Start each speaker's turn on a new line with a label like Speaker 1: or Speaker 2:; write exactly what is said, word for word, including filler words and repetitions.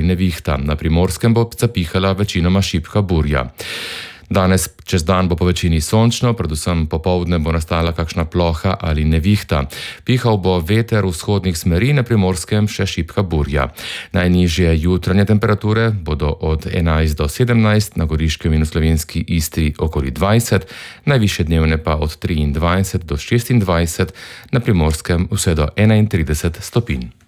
Speaker 1: nevihta. Na Primorskem bo zapihala večinoma šibka burja. Danes čez dan bo po večini sončno, predvsem popoldne bo nastala kakšna ploha ali nevihta. Pihal bo veter vzhodnih smeri, na Primorskem še šibka burja. Najnižje jutranje temperature bodo od enajst do sedemnajst, na Goriškem in v slovenski Istri okoli dvajset, najvišje dnevne pa od triindvajset do šestindvajset, na Primorskem vse do enaintrideset stopinj.